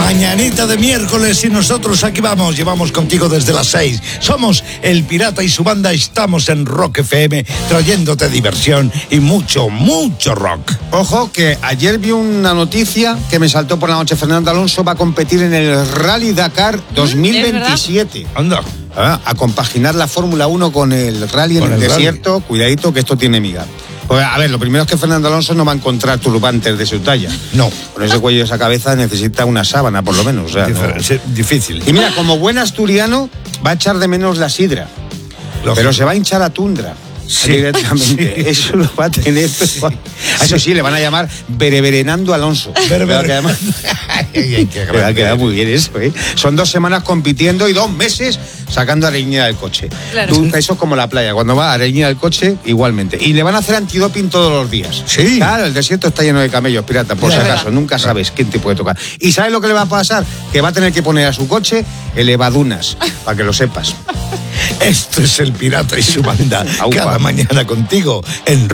Mañanita de miércoles y nosotros aquí vamos, llevamos contigo desde las 6. Somos El Pirata y su banda, estamos en Rock FM trayéndote diversión y mucho, mucho rock. Ojo que ayer vi una noticia que me saltó por la noche. Fernando Alonso va a competir en el Rally Dakar 2027. Anda. A compaginar la Fórmula 1 con el rally en el desierto. Rally. Cuidadito que esto tiene miga. Pues, a ver, lo primero es que Fernando Alonso no va a encontrar turbantes de su talla. No. Con ese cuello y esa cabeza necesita una sábana, por lo menos. O sea, difícil. Y mira, como buen asturiano, va a echar de menos la sidra. Pero se va a hinchar a tundra. Sí, directamente. Sí. Eso lo va a tener. Eso sí, le van a llamar Bereberenando Alonso. Queda muy bien eso, ¿eh? Son 2 semanas compitiendo y 2 meses sacando areñida del coche. Claro. Eso es como la playa. Cuando va a areñida del coche, igualmente. Y le van a hacer antidoping todos los días. Sí. Claro, el desierto está lleno de camellos, pirata, por si acaso. Nunca sabes quién te puede tocar. ¿Y sabes lo que le va a pasar? Que va a tener que poner a su coche elevadunas, para que lo sepas. Esto es El Pirata y su banda. Cada mañana contigo en